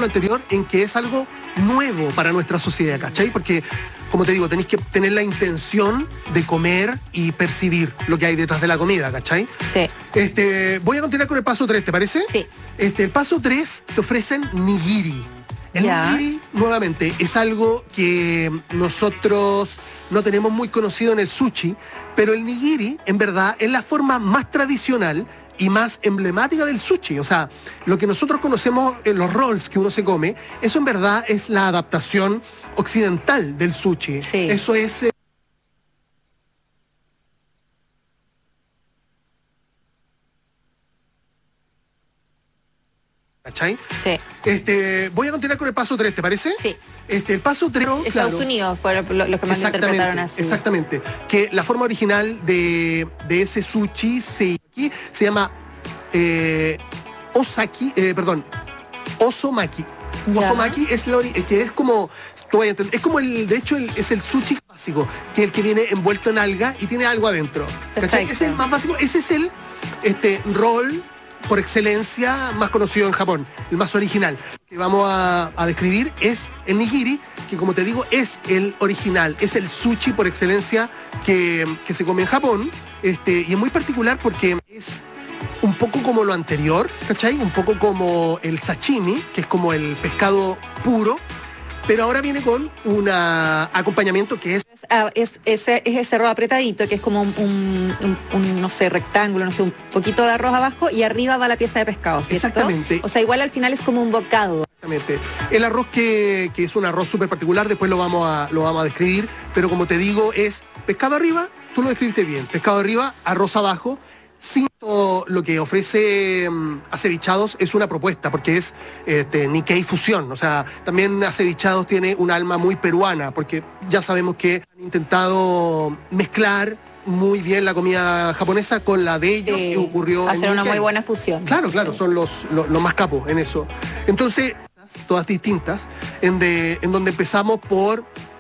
capítulo anterior en que es algo nuevo para nuestra sociedad, ¿cachai? Porque, como te digo, tenéis que tener la intención de comer y percibir lo que hay detrás de la comida, ¿cachai? Sí. Voy a continuar con el paso 3, ¿te parece? Sí. El paso 3 te ofrecen nigiri. El nigiri, nuevamente, es algo que nosotros no tenemos muy conocido en el sushi, pero el nigiri, en verdad, es la forma más tradicional y más emblemática del sushi. O sea, lo que nosotros conocemos en los rolls que uno se come, eso en verdad es la adaptación occidental del sushi. Sí. Eso es... ¿Cachai? Sí. Voy a continuar con el paso 3, ¿te parece? Sí. El paso 3... Estados Unidos fue lo que más lo interpretaron así. Exactamente. Que la forma original de ese sushi se llama osomaki. Osomaki es que es como, es como de hecho es el sushi básico, que es el que viene envuelto en alga y tiene algo adentro. ¿Cachai? Ese es el más básico, ese es el roll por excelencia más conocido en Japón, el más original. Que vamos a describir es el nigiri, que como te digo es el original, es el sushi por excelencia que se come en Japón, y es muy particular porque es un poco como lo anterior, ¿cachai? Un poco como el sashimi, que es como el pescado puro, pero ahora viene con un acompañamiento que es ese arroz apretadito, que es como un no sé, rectángulo, no sé, un poquito de arroz abajo y arriba va la pieza de pescado, ¿cierto? Exactamente. O sea, igual al final es como un bocado. Exactamente. El arroz que es un arroz súper particular, después lo vamos a describir, pero como te digo, es pescado arriba, tú lo describiste bien, pescado arriba, arroz abajo. Sí, lo que ofrece Acevichados es una propuesta, porque es Nikkei fusión. O sea, también Acevichados tiene un alma muy peruana, porque ya sabemos que han intentado mezclar muy bien la comida japonesa con la de ellos, y ocurrió hacer en una Nikkei. muy buena fusión. Claro, son los más capos en eso. Entonces, todas distintas, en donde empezamos por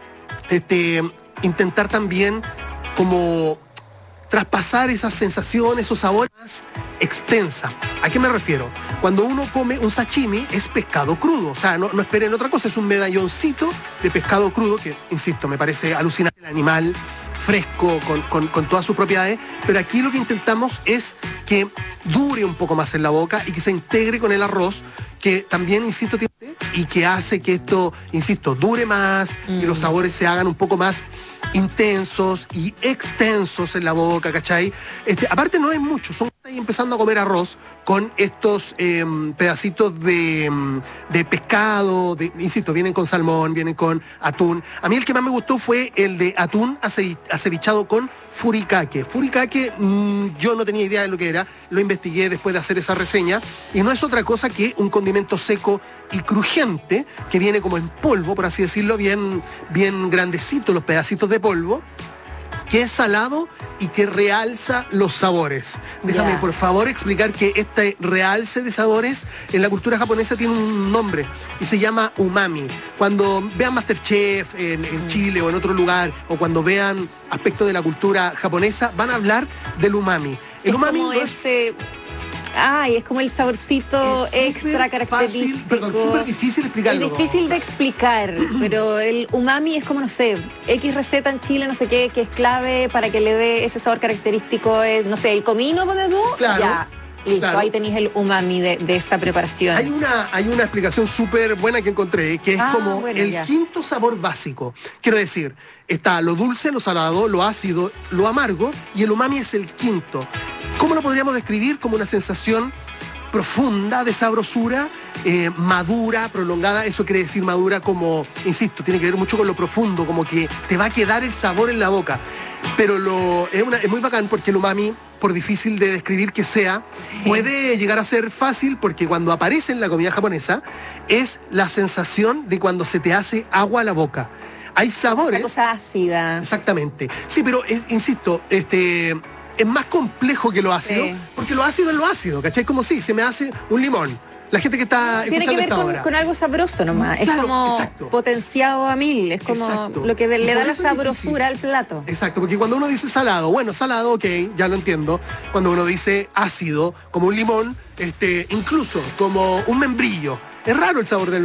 intentar también como traspasar esas sensaciones, esos sabores más extensa. ¿A qué me refiero? Cuando uno come un sashimi es pescado crudo, o sea, no esperen otra cosa, es un medalloncito de pescado crudo que, insisto, me parece alucinante el animal fresco, con todas sus propiedades, pero aquí lo que intentamos es que dure un poco más en la boca y que se integre con el arroz, que también, insisto, tiene, y que hace que esto, insisto, dure más, que los sabores se hagan un poco más intensos y extensos en la boca, ¿cachai? Aparte no es mucho, son ahí empezando a comer arroz con estos pedacitos de pescado, insisto, vienen con salmón, vienen con atún. A mí el que más me gustó fue el de atún acevichado con furikake. Furikake, yo no tenía idea de lo que era, lo investigué después de hacer esa reseña, y no es otra cosa que un condimento seco y crujiente, que viene como en polvo, por así decirlo, bien grandecito los pedacitos de polvo, que es salado y que realza los sabores. Déjame, por favor, explicar que este realce de sabores en la cultura japonesa tiene un nombre y se llama umami. Cuando vean MasterChef en Chile o en otro lugar, o cuando vean aspectos de la cultura japonesa, van a hablar del umami. El umami como es como el saborcito extra característico. Súper difícil explicarlo. Es difícil de explicar, pero el umami es como, no sé, X receta en Chile, no sé qué, que es clave para que le dé ese sabor característico, no sé, el comino, ¿pones tú? Claro. Ya. Listo, claro. Ahí tenéis el umami de esta preparación. Hay una explicación súper buena que encontré, que es como el quinto sabor básico. Quiero decir, está lo dulce, lo salado, lo ácido, lo amargo, y el umami es el quinto. ¿Cómo lo podríamos describir? Como una sensación profunda de sabrosura, madura, prolongada. Eso quiere decir madura como, insisto, tiene que ver mucho con lo profundo, como que te va a quedar el sabor en la boca. Pero es muy bacán porque el umami, por difícil de describir que sea, puede llegar a ser fácil, porque cuando aparece en la comida japonesa es la sensación de cuando se te hace agua a la boca. Hay sabores... Una cosa ácida. Exactamente. Sí, pero insisto, es más complejo que lo ácido, porque lo ácido es lo ácido, ¿cachai? Como si se me hace un limón. La gente que está tiene que ver con algo sabroso nomás. Claro, es como exacto. Potenciado a 1000. Es como lo que le da la sabrosura al plato. Exacto, porque cuando uno dice salado, bueno, salado, ok, ya lo entiendo. Cuando uno dice ácido, como un limón, incluso como un membrillo. Es raro el sabor del